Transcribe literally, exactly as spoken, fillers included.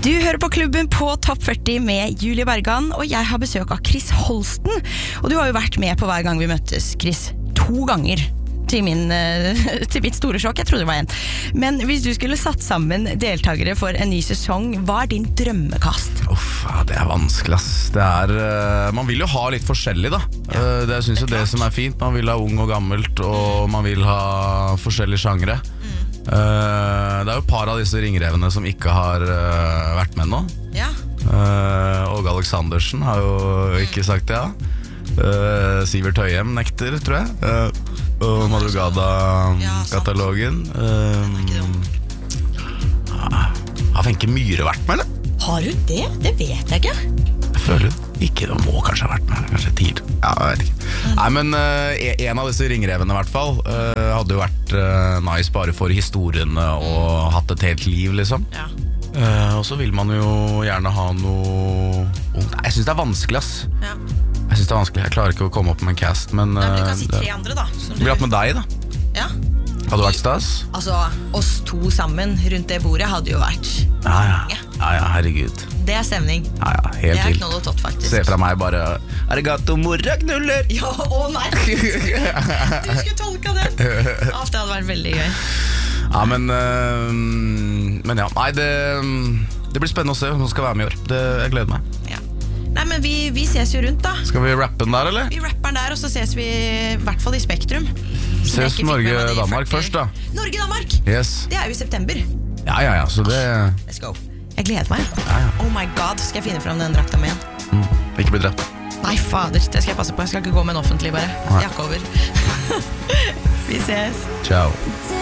Du hører på klubben på Topp førti med Julie Bergan, og jeg har besøk av Chris Holsten. Og du har jo vært med på hver gang vi møttes, Chris. To ganger til, min, til mitt store sjokk. Jeg trodde det var en. Men hvis du skulle satt sammen deltagere for en ny sesong, hva er din drømmekast? Uff, det er vanskelig, ass. Det er, man vil jo ha litt forskjellig, da. Ja, det synes jeg det som er fint. Man vil ha ung og gammelt, og man vil ha forskjellige sjangre. Mm. Uh, det er jo et par av disse ringrevene som ikke har uh, vært med nå. Ja. uh, Og Aleksandersen har jo ikke sagt det, ja. uh, Sivert Høyem nekter, tror jeg. uh, Og Madrugada-katalogen. ja, uh, Har Wenche Myhre vært med, eller? Har du det? Det vet jeg ikke. Jeg føler ikke, det må kanskje ha vært med. Kanskje tid. Ja, jeg vet ikke. mm. Nei, men uh, en av disse ringrevene i hvert fall uh, hadde jo vært uh, nice bare for historiene og hatt et helt liv, liksom. Ja. uh, Og så vil man jo gjerne ha noe ungt. Jeg synes det er vanskelig, ass. Ja. Jeg synes det er vanskelig, jeg klarer ikke å komme opp med en cast, men, uh, Nei, men du kan si tre andre da som du... Vi har hatt med deg, da. Ja. Hadde vært stas? Altså, oss to sammen rundt det bordet hadde jo vært ja, ja. ja, ja, herregud. Det er stemning. Ja, ja, helt det er knoll og tott, faktisk. Se fra meg bare Arigato morra knuller. Ja, å nei. Du skulle tolka den. Alt det hadde vært veldig gøy. Ja, men uh, Men ja, nei, det Det blir spennende å se hvem som skal være med i år. Det, jeg gleder meg. Ja. Nei, men vi, vi ses jo rundt, da. Skal vi rappe den der, eller? Vi rapper den der, og så ses vi i hvert fall i Spektrum. Ses Norge-Danmark først, da. Norge-Danmark? Yes. Det er jo i september. Ja, ja, ja, så det Let's go. Jeg gleder meg. Ja, ja. Oh my god, skal jeg finne frem den drakta med igjen? mm. Ikke bli drept. Nei, fader, det skal jeg passe på. Jeg skal ikke gå med en offentlig, bare. Jakke over. Vi ses. Ciao.